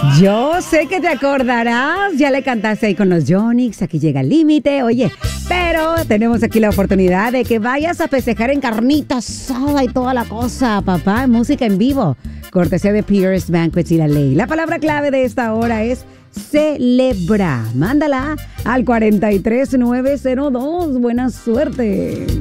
Yo sé que te acordarás, ya le cantaste ahí con los Yonix, aquí llega el límite, oye, pero tenemos aquí la oportunidad de que vayas a festejar en carnita asada y toda la cosa, papá, música en vivo, cortesía de Pierce Banquets y La Ley. La palabra clave de esta hora es celebra. Mándala al 43902. Buena suerte.